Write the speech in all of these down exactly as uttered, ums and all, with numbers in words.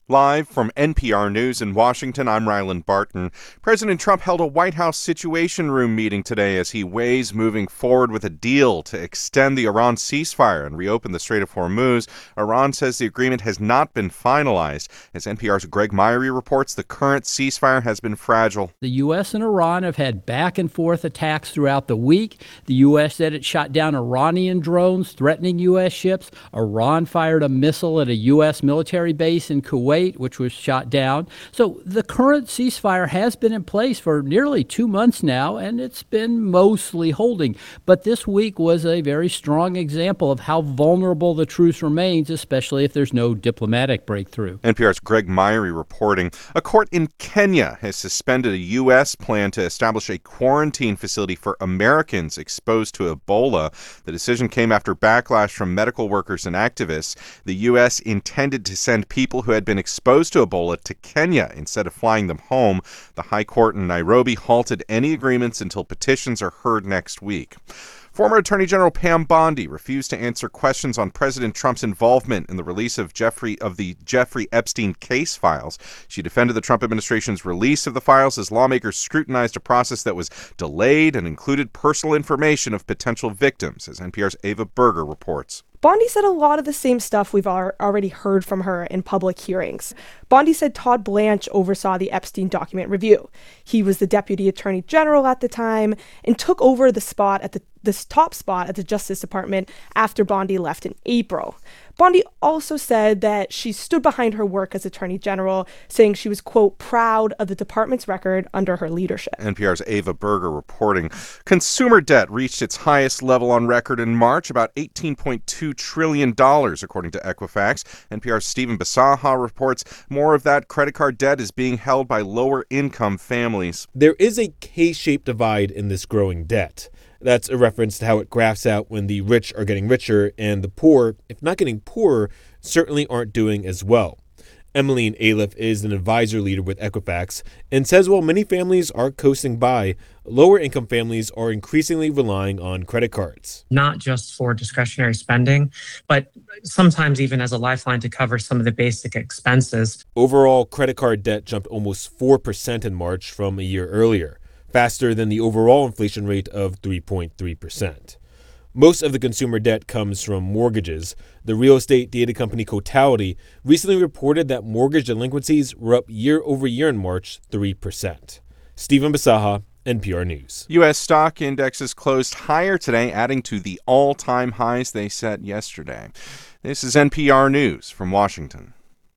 Live from N P R News in Washington, I'm Ryland Barton. President Trump held a White House Situation Room meeting today as he weighs moving forward with a deal to extend the Iran ceasefire and reopen the Strait of Hormuz. Iran says the agreement has not been finalized. As N P R's Greg Myrie reports, the current ceasefire has been fragile. The U S and Iran have had back and forth attacks throughout the week. The U S said it shot down Iranian drones threatening U S ships. Iran fired a missile at a U S military base in Kuwait, which was shot down. So the current ceasefire has been in place for nearly two months now, and it's been mostly holding. But this week was a very strong example of how vulnerable the truce remains, especially if there's no diplomatic breakthrough. N P R's Greg Myrie reporting. A court in Kenya has suspended a U S plan to establish a quarantine facility for Americans exposed to Ebola. The decision came after backlash from medical workers and activists. The U S intended to send people who had been exposed to Ebola to Kenya instead of flying them home. The High Court in Nairobi halted any agreements until petitions are heard next week. Former Attorney General Pam Bondi refused to answer questions on President Trump's involvement in the release of Jeffrey of the Jeffrey Epstein case files. She defended the Trump administration's release of the files as lawmakers scrutinized a process that was delayed and included personal information of potential victims, as N P R's Ava Berger reports. Bondi said a lot of the same stuff we've already heard from her in public hearings. Bondi said Todd Blanche oversaw the Epstein document review. He was the deputy attorney general at the time and took over the spot at the this top spot at the Justice Department after Bondi left in April. Bondi also said that she stood behind her work as attorney general, saying she was, quote, proud of the department's record under her leadership. N P R's Ava Berger reporting. Consumer debt reached its highest level on record in March, about eighteen point two trillion dollars, according to Equifax. N P R's Stephen Basaha reports more of that credit card debt is being held by lower-income families. There is a K-shaped divide in this growing debt. That's a reference to how it graphs out when the rich are getting richer and the poor, if not getting poorer, certainly aren't doing as well. Emmeline Aliff is an advisor leader with Equifax and says while many families are coasting by, lower-income families are increasingly relying on credit cards. Not just for discretionary spending, but sometimes even as a lifeline to cover some of the basic expenses. Overall, credit card debt jumped almost four percent in March from a year earlier, faster than the overall inflation rate of three point three percent. Most of the consumer debt comes from mortgages. The real estate data company Cotality recently reported that mortgage delinquencies were up year over year in March, three percent. Stephen Basaha, N P R News. U S stock indexes closed higher today, adding to the all-time highs they set yesterday. This is N P R News from Washington.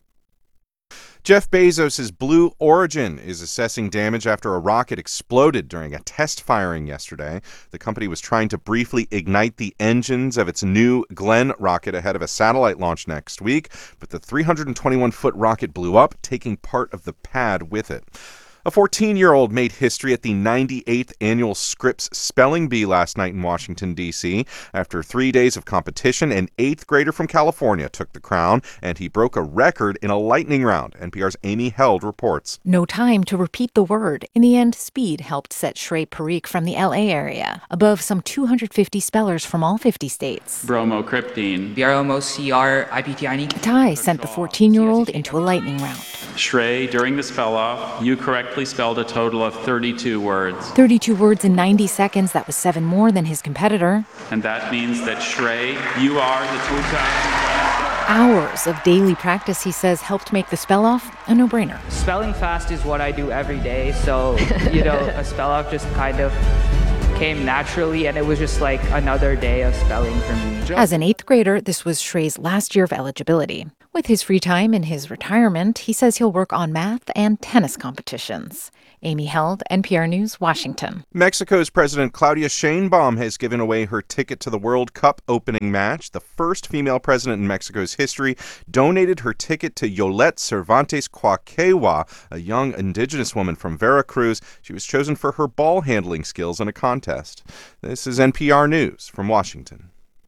Jeff Bezos' Blue Origin is assessing damage after a rocket exploded during a test firing yesterday. The company was trying to briefly ignite the engines of its New Glenn rocket ahead of a satellite launch next week, but the three hundred twenty-one foot rocket blew up, taking part of the pad with it. A fourteen-year-old made history at the ninety-eighth Annual Scripps Spelling Bee last night in Washington, D C After three days of competition, an eighth grader from California took the crown, and he broke a record in a lightning round. N P R's Amy Held reports. No time to repeat the word. In the end, speed helped set Shrey Parikh from the L A area above some two hundred fifty spellers from all fifty states. Bromocriptine. B R O M O C R I P T I N E. Tie sent the fourteen-year-old into a lightning round. Shrey, during the spell-off, you correctly spelled a total of thirty-two words. thirty-two words in ninety seconds. That was seven more than his competitor. And that means that Shrey, you are the two-time... Hours of daily practice, he says, helped make the spell-off a no-brainer. Spelling fast is what I do every day, so, you know, a spell-off just kind of came naturally, and it was just like another day of spelling for me. As an eighth grader, this was Shrey's last year of eligibility. With his free time and his retirement, he says he'll work on math and tennis competitions. Amy Held, N P R News, Washington. Mexico's President Claudia Sheinbaum has given away her ticket to the World Cup opening match. The first female president in Mexico's history donated her ticket to Yolette Cervantes Quaquewa, a young indigenous woman from Veracruz. She was chosen for her ball handling skills in a contest. This is N P R News from Washington.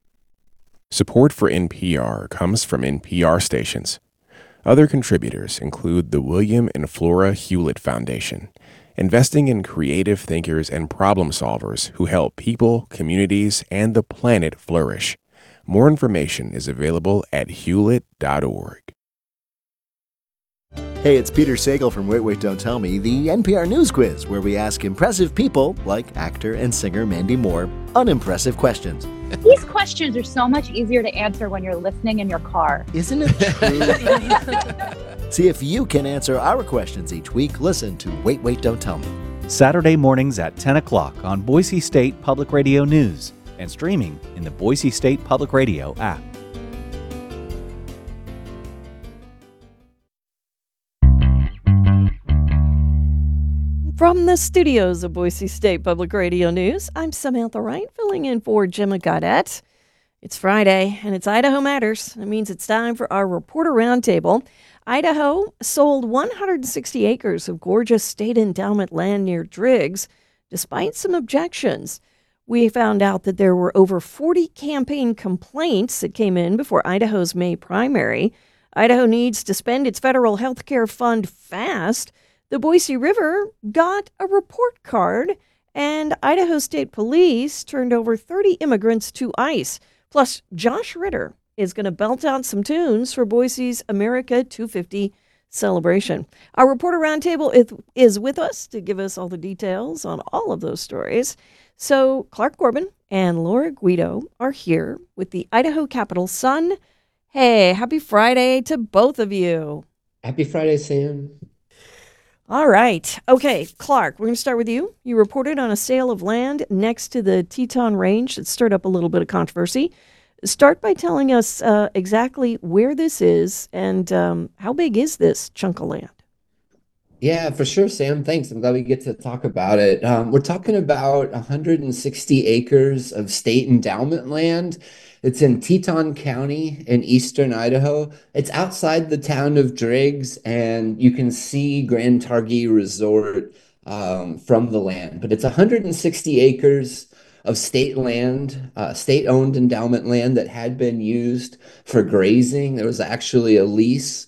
Support for N P R comes from N P R stations. Other contributors include the William and Flora Hewlett Foundation, investing in creative thinkers and problem solvers who help people, communities, and the planet flourish. More information is available at hewlett dot org. Hey, it's Peter Sagal from Wait, Wait, Don't Tell Me, the N P R News Quiz, where we ask impressive people, like actor and singer Mandy Moore, unimpressive questions. These questions are so much easier to answer when you're listening in your car. Isn't it true? See if you can answer our questions each week. Listen to Wait, Wait, Don't Tell Me. Saturday mornings at ten o'clock on Boise State Public Radio News and streaming in the Boise State Public Radio app. From the studios of Boise State Public Radio News, I'm Samantha Wright, filling in for Gemma Gaudette. It's Friday, and it's Idaho Matters. That means it's time for our Reporter Roundtable. Idaho sold one hundred sixty acres of gorgeous state endowment land near Driggs, despite some objections. We found out that there were over forty campaign complaints that came in before Idaho's May primary. Idaho needs to spend its federal health care fund fast. The Boise River got a report card, and Idaho State Police turned over thirty immigrants to ICE. Plus, Josh Ritter is going to belt out some tunes for Boise's America two fifty celebration. Our Reporter Roundtable is, is with us to give us all the details on all of those stories. So Clark Corbin and Laura Guido are here with the Idaho Capital Sun. Hey, happy Friday to both of you. Happy Friday, Sam. All right. Okay, Clark, we're going to start with you. You reported on a sale of land next to the Teton Range that stirred up a little bit of controversy. Start by telling us uh, exactly where this is and um, how big is this chunk of land? Yeah, for sure, Sam. Thanks. I'm glad we get to talk about it. Um, we're talking about one hundred sixty acres of state endowment land. It's in Teton County in eastern Idaho. It's outside the town of Driggs, and you can see Grand Targhee Resort um, from the land. But it's one hundred sixty acres of state land, uh, state-owned endowment land that had been used for grazing. There was actually a lease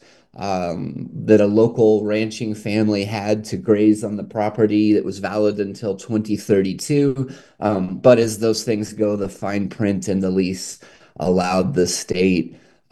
um, that a local ranching family had to graze on the property that was valid until twenty thirty-two. Um, but as those things go, the fine print in the lease allowed the state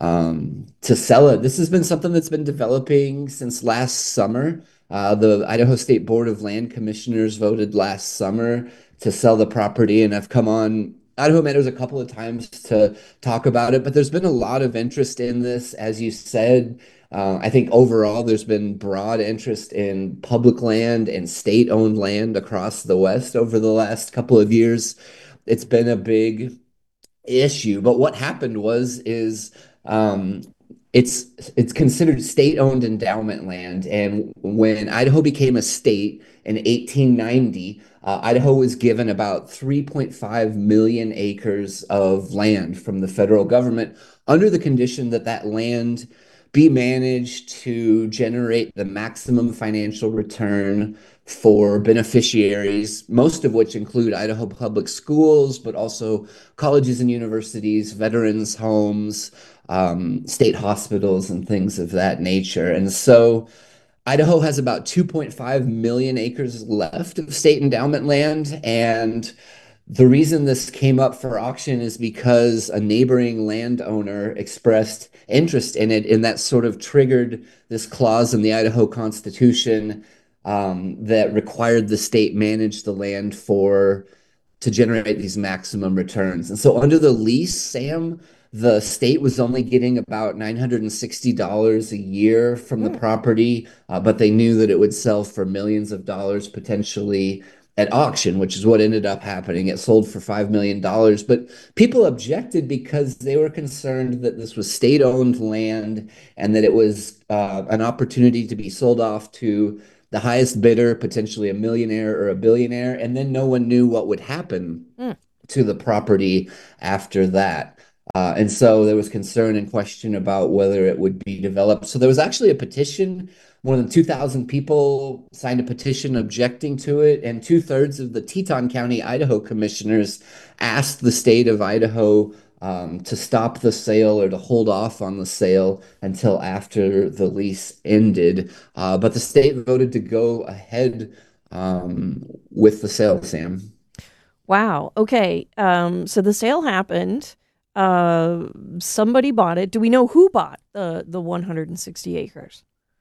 um, to sell it. This has been something that's been developing since last summer. Uh, the Idaho State Board of Land Commissioners voted last summer to sell the property, and I've come on Idaho Matters a couple of times to talk about it, but there's been a lot of interest in this, as you said. Uh, I think overall there's been broad interest in public land and state-owned land across the West over the last couple of years. It's been a big issue, but what happened was is um, it's it's considered state-owned endowment land, and when Idaho became a state in eighteen ninety, uh, Idaho was given about three point five million acres of land from the federal government under the condition that that land be managed to generate the maximum financial return for beneficiaries, most of which include Idaho public schools, but also colleges and universities, veterans' homes, um, state hospitals, and things of that nature. And so Idaho has about two point five million acres left of state endowment land, and the reason this came up for auction is because a neighboring landowner expressed interest in it, and that sort of triggered this clause in the Idaho Constitution um, that required the state manage the land for to generate these maximum returns. And so under the lease, Sam, the state was only getting about nine hundred sixty dollars a year from the property, uh, but they knew that it would sell for millions of dollars potentially at auction, which is what ended up happening. It sold for five million dollars, but people objected because they were concerned that this was state-owned land and that it was uh, an opportunity to be sold off to the highest bidder, potentially a millionaire or a billionaire, and then no one knew what would happen mm. to the property after that. Uh, and so there was concern and question about whether it would be developed. So there was actually a petition. More than two thousand people signed a petition objecting to it, and two-thirds of the Teton County, Idaho commissioners asked the state of Idaho um, to stop the sale or to hold off on the sale until after the lease ended. Uh, but the state voted to go ahead um, with the sale, Sam. Wow. Okay. Um, so the sale happened. Uh, somebody bought it. Do we know who bought the, the one hundred sixty acres?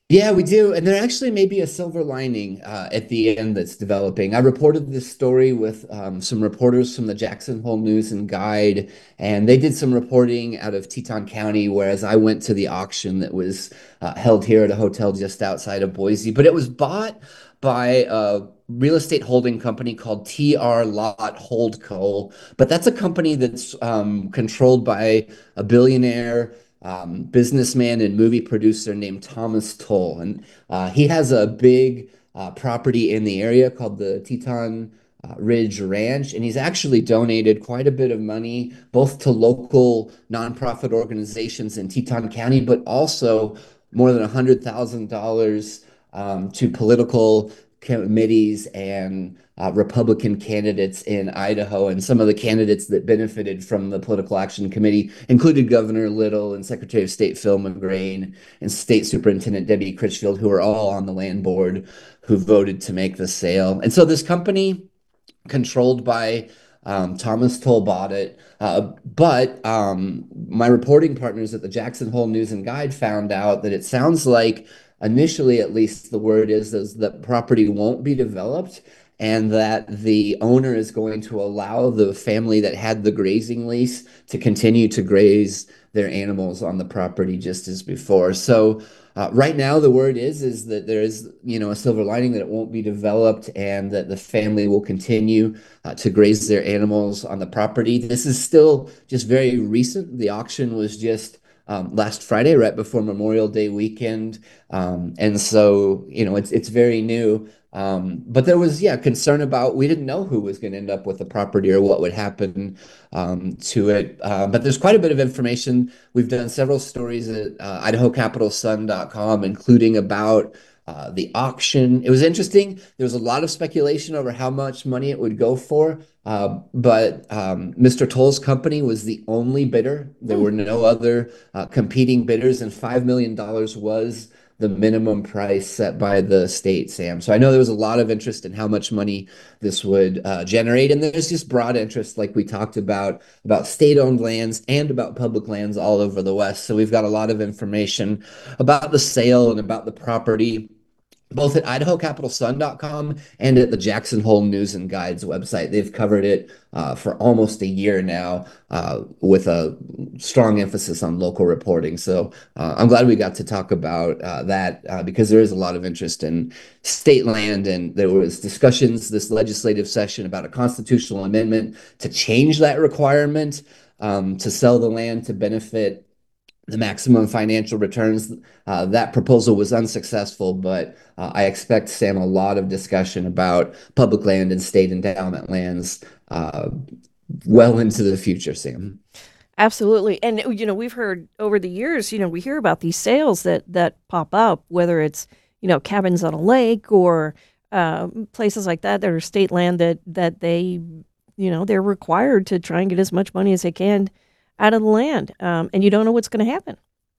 Yeah, we do. And there actually may be a silver lining uh, at the end that's developing. I reported this story with um, some reporters from the Jackson Hole News and Guide, and they did some reporting out of Teton County, whereas I went to the auction that was uh, held here at a hotel just outside of Boise. But it was bought by a real estate holding company called T R Lot Holdco. But that's a company that's um, controlled by a billionaire um, businessman and movie producer named Thomas Tull. And uh, he has a big uh, property in the area called the Teton uh, Ridge Ranch. And he's actually donated quite a bit of money, both to local nonprofit organizations in Teton County, but also more than one hundred thousand dollars um, to political committees and uh, Republican candidates in Idaho. And some of the candidates that benefited from the Political Action Committee included Governor Little and Secretary of State Phil McGrain and State Superintendent Debbie Critchfield, who are all on the land board, who voted to make the sale. And so this company, controlled by um, Thomas Tull, bought it. Uh, but um, my reporting partners at the Jackson Hole News and Guide found out that it sounds like, initially at least, the word is, is that property won't be developed and that the owner is going to allow the family that had the grazing lease to continue to graze their animals on the property just as before. So uh, right now, the word is is that there is, you know, a silver lining, that it won't be developed and that the family will continue uh, to graze their animals on the property. This is still just very recent. The auction was just um, last Friday, right before Memorial Day weekend, um, and so you know it's it's very new. Um, but there was, yeah, concern about, we didn't know who was going to end up with the property or what would happen um, to it. Uh, but there's quite a bit of information. We've done several stories at uh, Idaho Capital Sun dot com, including about uh, the auction. It was interesting. There was a lot of speculation over how much money it would go for. Uh, but um, Mister Tull's company was the only bidder. There were no other uh, competing bidders, and five million dollars was the minimum price set by the state, Sam. So I know there was a lot of interest in how much money this would uh, generate. And there's just broad interest, like we talked about, about state-owned lands and about public lands all over the West. So we've got a lot of information about the sale and about the property, both at Idaho Capital Sun dot com and at the Jackson Hole News and Guides website. They've covered it uh, for almost a year now uh, with a strong emphasis on local reporting. So uh, I'm glad we got to talk about uh, that uh, because there is a lot of interest in state land. And there was discussions this legislative session about a constitutional amendment to change that requirement um, to sell the land to benefit the maximum financial returns. Uh, that proposal was unsuccessful, but uh, I expect, Sam, a lot of discussion about public land and state endowment lands uh, well into the future, Sam. Absolutely. And, you know, we've heard over the years, you know, we hear about these sales that, that pop up, whether it's, you know, cabins on a lake or uh, places like that that are state land that, that they, you know, they're required to try and get as much money as they can out of the land, um, and you don't know what's going to happen.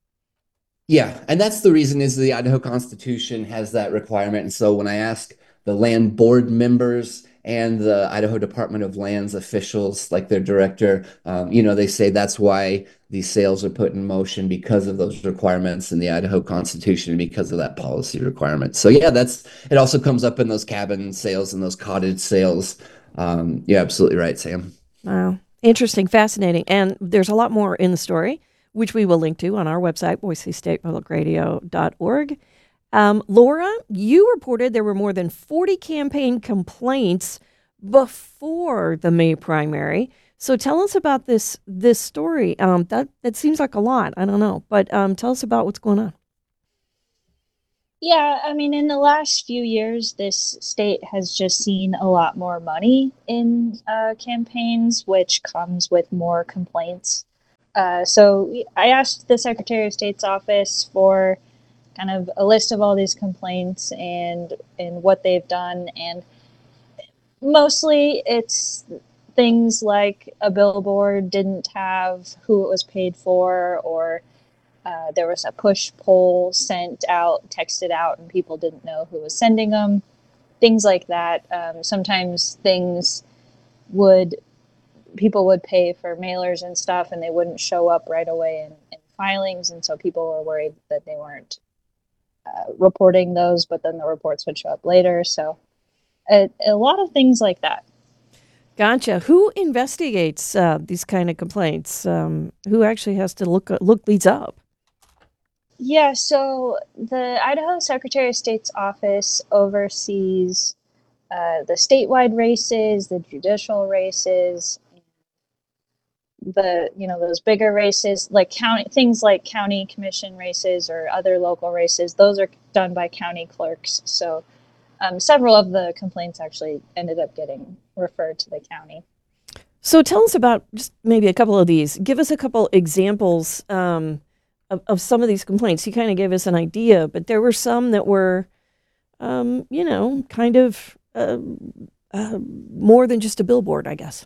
Yeah, and that's the reason is the Idaho Constitution has that requirement. And so when I ask the land board members and the Idaho Department of Lands officials, like their director, um, you know, they say that's why these sales are put in motion, because of those requirements in the Idaho Constitution, because of that policy requirement. So yeah, that's, it also comes up in those cabin sales and those cottage sales. Um, you're absolutely right, Sam. Wow. Interesting, fascinating. And there's a lot more in the story, which we will link to on our website, Boise State Public Radio dot org. Um, Laura, you reported there were more than forty campaign complaints before the May primary. So tell us about this this story. Um, that, that seems like a lot. I don't know. But um, tell us about what's going on. Yeah, I mean, in the last few years, this state has just seen a lot more money in uh, campaigns, which comes with more complaints. Uh, so I asked the Secretary of State's office for kind of a list of all these complaints and and what they've done, and mostly it's things like a billboard didn't have who it was paid for, or Uh, there was a push poll sent out, texted out, and people didn't know who was sending them. Things like that. Um, sometimes things would, people would pay for mailers and stuff, and they wouldn't show up right away in, in filings, and so people were worried that they weren't uh, reporting those, but then the reports would show up later. So a, a lot of things like that. Gotcha. Who investigates uh, these kind of complaints? Um, who actually has to look look these up? Yeah, so the Idaho Secretary of State's office oversees uh, the statewide races, the judicial races, the you know those bigger races, like county things like county commission races or other local races. Those are done by county clerks. So um, several of the complaints actually ended up getting referred to the county. So tell us about just maybe a couple of these. Give us a couple examples. Um, Of, of some of these complaints. You kind of gave us an idea, but there were some that were, um, you know, kind of uh, uh, more than just a billboard, I guess.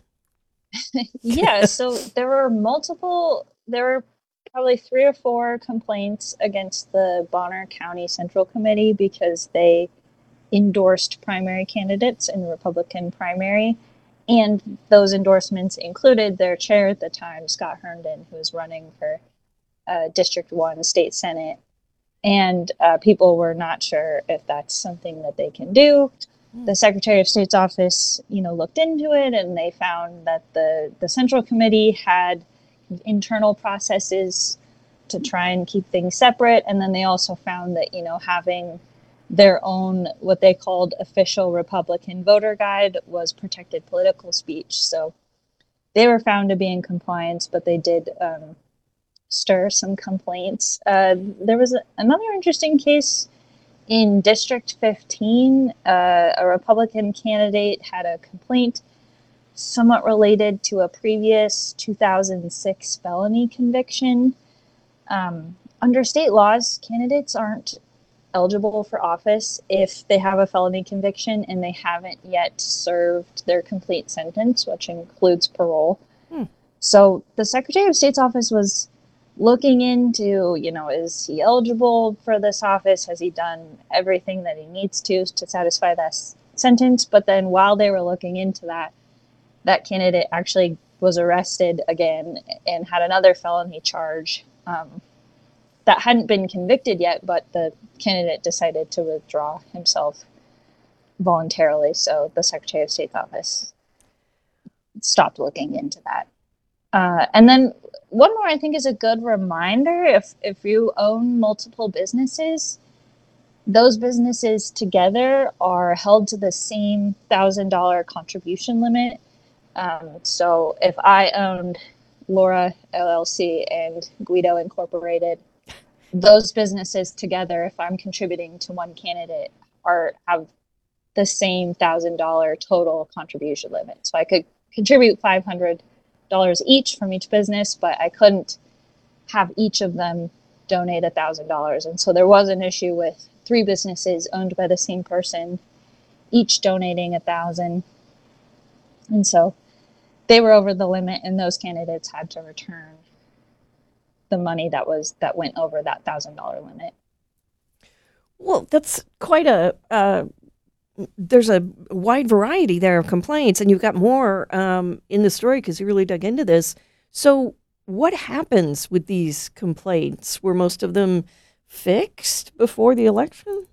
Yeah, so there were multiple, there were probably three or four complaints against the Bonner County Central Committee because they endorsed primary candidates in the Republican primary. And those endorsements included their chair at the time, Scott Herndon, who was running for Uh, District one State Senate, and uh, people were not sure if that's something that they can do. The Secretary of State's office, you know, looked into it, and they found that the the Central Committee had internal processes to try and keep things separate, and then they also found that, you know, having their own what they called official Republican voter guide was protected political speech. So they were found to be in compliance, but they did um, stir some complaints. Uh, there was a, another interesting case in District fifteen. Uh, a Republican candidate had a complaint somewhat related to a previous two thousand six felony conviction. Um, under state laws, candidates aren't eligible for office if they have a felony conviction and they haven't yet served their complete sentence, which includes parole. Hmm. So the Secretary of State's office was looking into, you know, is he eligible for this office? Has he done everything that he needs to to satisfy that s- sentence? But then while they were looking into that, that candidate actually was arrested again and had another felony charge um, that hadn't been convicted yet, but the candidate decided to withdraw himself voluntarily. So the Secretary of State's office stopped looking into that. Uh, and then one more, I think, is a good reminder. If if you own multiple businesses, those businesses together are held to the same one thousand dollars contribution limit. Um, so if I owned Laura L L C and Guido Incorporated, those businesses together, if I'm contributing to one candidate, are have the same one thousand dollars total contribution limit. So I could contribute five hundred dollars each from each business, but I couldn't have each of them donate one thousand dollars. And so there was an issue with three businesses owned by the same person, each donating one thousand dollars. And so they were over the limit, and those candidates had to return the money that was that went over that one thousand dollars limit. Well, that's quite a, uh, there's a wide variety there of complaints, and you've got more um, in the story because you really dug into this. So what happens with these complaints? Were most of them fixed before the election?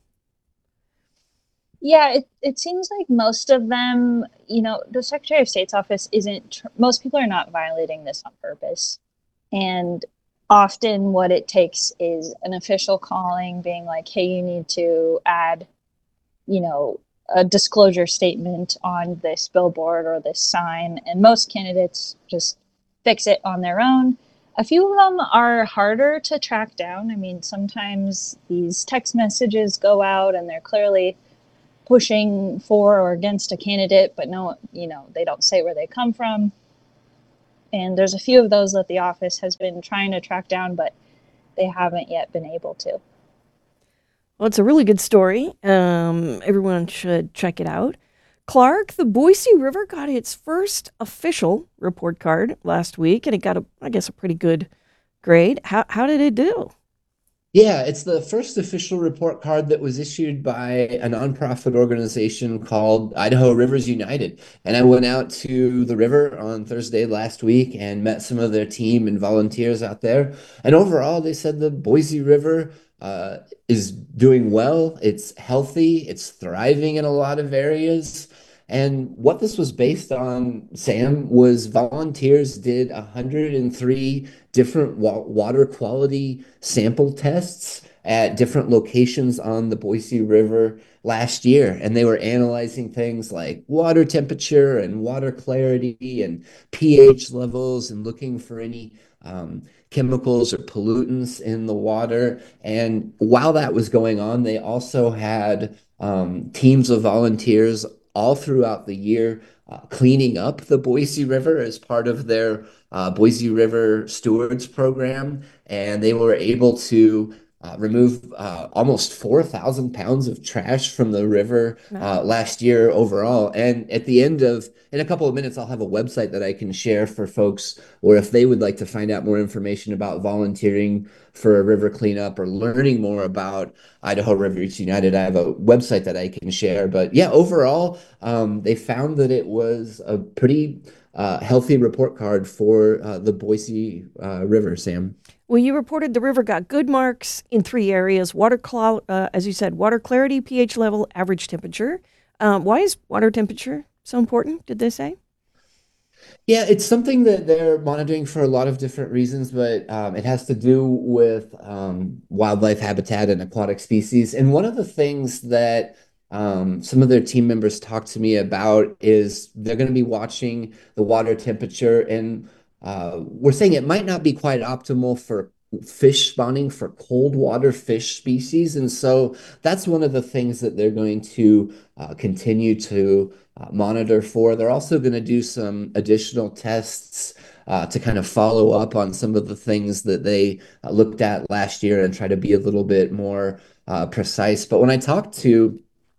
Yeah, it, it seems like most of them, you know, the Secretary of State's office isn't, tr- most people are not violating this on purpose. And often what it takes is an official calling being like, hey, you need to add, you know, a disclosure statement on this billboard or this sign. And most candidates just fix it on their own. A few of them are harder to track down. I mean, sometimes these text messages go out and they're clearly pushing for or against a candidate, but no, you know, they don't say where they come from. And there's a few of those that the office has been trying to track down, but they haven't yet been able to. Well, it's a really good story. Um, everyone should check it out. Clark, the Boise River got its first official report card last week, and it got, a, I guess, a pretty good grade. How how did it do? Yeah, it's the first official report card that was issued by a nonprofit organization called Idaho Rivers United. And I went out to the river on Thursday last week and met some of their team and volunteers out there. And overall, they said the Boise River uh, is doing well. It's healthy, it's thriving in a lot of areas. And what this was based on, Sam, was volunteers did one hundred three different wa water quality sample tests at different locations on the Boise River last year. And they were analyzing things like water temperature and water clarity and pH levels and looking for any um, chemicals or pollutants in the water. And while that was going on, they also had um, teams of volunteers all throughout the year, uh, cleaning up the Boise River as part of their uh, Boise River Stewards program. And they were able to uh, remove uh, almost four thousand pounds of trash from the river uh, last year overall. And at the end of, in a couple of minutes, I'll have a website that I can share for folks, or if they would like to find out more information about volunteering for a river cleanup or learning more about Idaho Rivers United, I have a website that I can share. But yeah, overall, um, they found that it was a pretty uh, healthy report card for uh, the Boise uh, River, Sam. Well, you reported the river got good marks in three areas: water, cl- uh, as you said, water clarity, pH level, average temperature. Um, why is water temperature so important, did they say? Yeah, it's something that they're monitoring for a lot of different reasons, but um, it has to do with um, wildlife habitat and aquatic species. And one of the things that um, some of their team members talked to me about is they're going to be watching the water temperature, and uh, we're saying it might not be quite optimal for fish spawning for cold water fish species. And so that's one of the things that they're going to uh, continue to uh, monitor for. They're also going to do some additional tests uh, to kind of follow up on some of the things that they uh, looked at last year and try to be a little bit more uh, precise. But when I talked to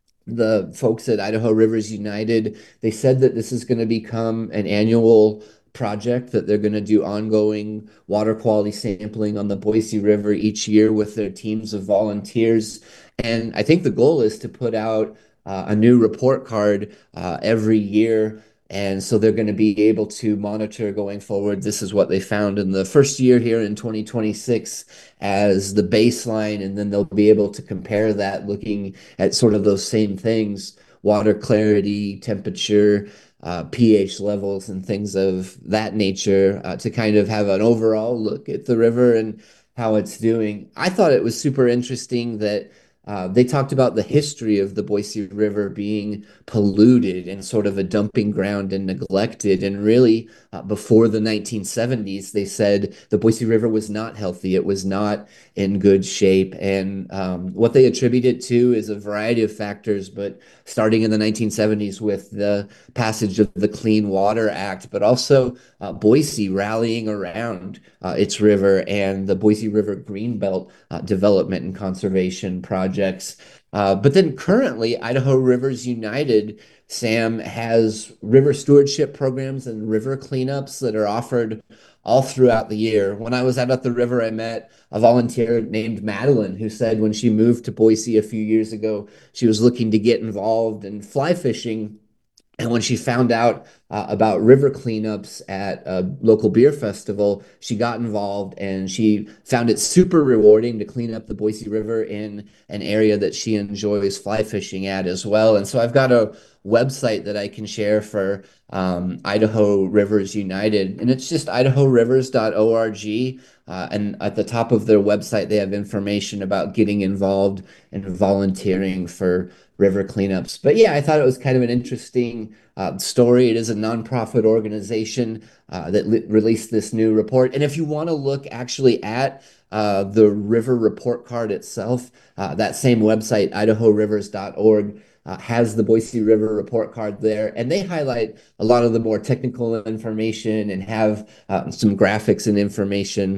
the folks at Idaho Rivers United, they said that this is going to become an annual project, that they're going to do ongoing water quality sampling on the Boise River each year with their teams of volunteers. And I think the goal is to put out uh, a new report card uh, every year. And so they're going to be able to monitor going forward. This is what they found in the first year here in twenty twenty-six as the baseline. And then they'll be able to compare that, looking at sort of those same things: water clarity, temperature, Uh, pH levels, and things of that nature, uh, to kind of have an overall look at the river and how it's doing. I thought it was super interesting that uh, they talked about the history of the Boise River being polluted and sort of a dumping ground and neglected. And really, uh, before the nineteen seventies, they said the Boise River was not healthy. It was not in good shape. And um, what they attribute it to is a variety of factors, but starting in the nineteen seventies with the passage of the Clean Water Act, but also uh, Boise rallying around uh, its river and the Boise River Greenbelt uh, development and conservation projects. Uh, but then currently, Idaho Rivers United, Sam, has river stewardship programs and river cleanups that are offered all throughout the year. When I was out at the river, I met a volunteer named Madeline who said when she moved to Boise a few years ago, she was looking to get involved in fly fishing. And when she found out uh, about river cleanups at a local beer festival, she got involved, and she found it super rewarding to clean up the Boise River in an area that she enjoys fly fishing at as well. And so I've got a website that I can share for um, Idaho Rivers United, and it's just idaho rivers dot org. Uh, and at the top of their website, they have information about getting involved and volunteering for river cleanups. But yeah, I thought it was kind of an interesting uh, story. It is a nonprofit organization uh, that li- released this new report. And if you want to look actually at uh, the river report card itself, uh, that same website, idaho rivers dot org, Uh, has the Boise River report card there, and they highlight a lot of the more technical information and have uh, some graphics and information